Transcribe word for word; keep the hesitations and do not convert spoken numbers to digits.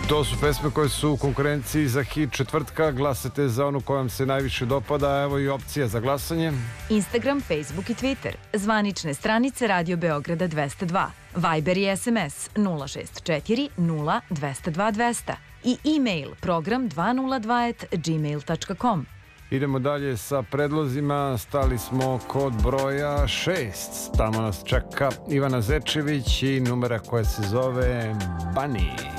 To su pesme koje su u konkurenciji za hit četvrtka. Glasate za onu koja vam se najviše dopada. Evo i opcija za glasanje. Instagram, Facebook i Twitter. Zvanične stranice Radio Beograda dvesta dva. Viber i S M S nula šest četiri nula dvesta dva dvesta. I e-mail program dvesta dva at gmail tačka com. Idemo dalje sa predlozima. Stali smo kod broja šest. Tamo nas čeka Ivana Zečević i numera koja se zove Bunny.